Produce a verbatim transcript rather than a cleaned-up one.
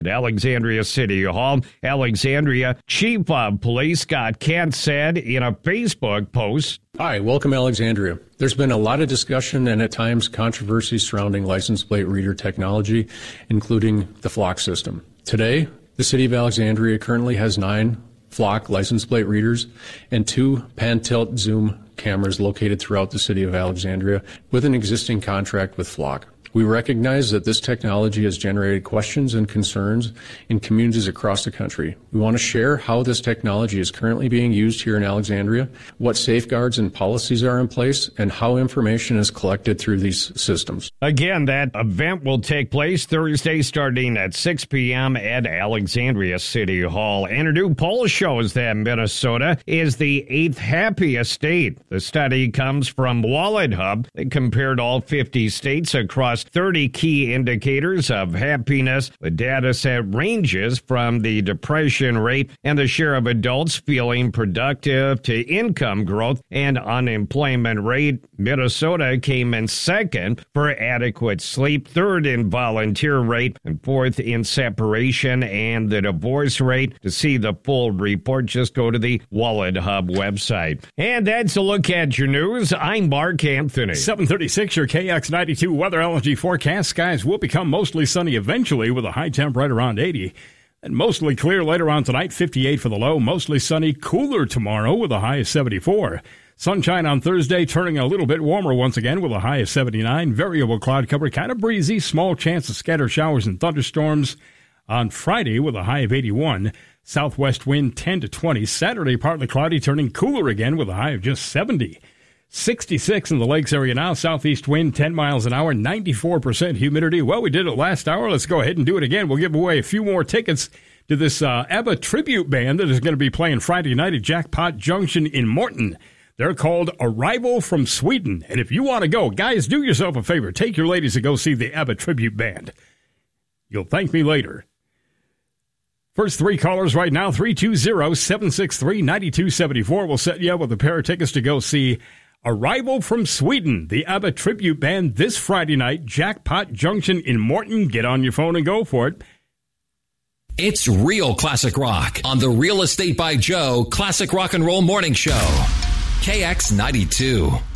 Alexandria City Hall. Alexandria Chief of Police Scott Kent said in a Facebook post, "Hi, welcome Alexandria. There's been a lot of discussion and at times controversy surrounding license plate reader technology, including the Flock system. Today, the City of Alexandria currently has nine Flock license plate readers and two pan-tilt zoom cameras located throughout the City of Alexandria with an existing contract with Flock. We recognize that this technology has generated questions and concerns in communities across the country. We want to share how this technology is currently being used here in Alexandria, what safeguards and policies are in place, and how information is collected through these systems." Again, that event will take place Thursday starting at six p.m. at Alexandria City Hall. And a new poll shows that Minnesota is the eighth happiest state. The study comes from Wallet Hub. They compared all fifty states across thirty key indicators of happiness. The data set ranges from the depression rate and the share of adults feeling productive to income growth and unemployment rate. Minnesota came in second for adequate sleep, third in volunteer rate, and fourth in separation and the divorce rate. To see the full report, just go to the Wallet Hub website. And that's a look at your news. I'm Mark Anthony. seven thirty-six, your K X ninety-two weather allergy forecast. Skies will become mostly sunny eventually with a high temp right around eighty. And mostly clear later on tonight, fifty-eight for the low. Mostly sunny, cooler tomorrow with a high of seventy-four. Sunshine on Thursday, turning a little bit warmer once again with a high of seventy-nine. Variable cloud cover, kind of breezy. Small chance of scattered showers and thunderstorms on Friday with a high of eighty-one. Southwest wind ten to twenty. Saturday, partly cloudy, turning cooler again with a high of just seventy. sixty-six in the Lakes area now. Southeast wind ten miles an hour, ninety-four percent humidity. Well, we did it last hour. Let's go ahead and do it again. We'll give away a few more tickets to this uh, ABBA tribute band that is going to be playing Friday night at Jackpot Junction in Morton. They're called Arrival from Sweden. And if you want to go, guys, do yourself a favor. Take your ladies to go see the ABBA tribute band. You'll thank me later. First three callers right now, three two zero, seven six three, nine two seven four. We'll set you up with a pair of tickets to go see Arrival from Sweden, the ABBA tribute band, this Friday night, Jackpot Junction in Morton. Get on your phone and go for it. It's Real Classic Rock on the Real Estate by Joe Classic Rock and Roll Morning Show. K X ninety-two.